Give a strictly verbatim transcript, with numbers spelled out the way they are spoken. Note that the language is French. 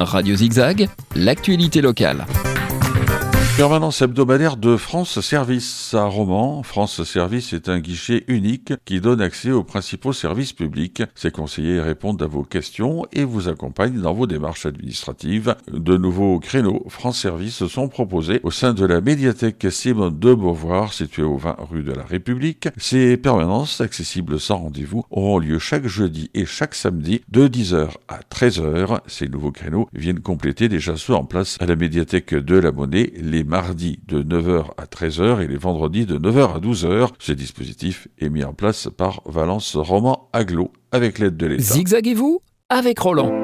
Radio Zigzag, l'actualité locale. Permanence hebdomadaire de France Service à Romans. France Service est un guichet unique qui donne accès aux principaux services publics. Ses conseillers répondent à vos questions et vous accompagnent dans vos démarches administratives. De nouveaux créneaux France Service sont proposés au sein de la médiathèque Simone de Beauvoir, située au vingt rue de la République. Ces permanences, accessibles sans rendez-vous, auront lieu chaque jeudi et chaque samedi de dix heures à treize heures. Ces nouveaux créneaux viennent compléter déjà ceux en place à la médiathèque de la Monnaie, les mardis de neuf heures à treize heures et les vendredis de neuf heures à douze heures. Ce dispositif est mis en place par Valence Roman Agglo avec l'aide de l'État. Zigzaguez-vous avec Roland.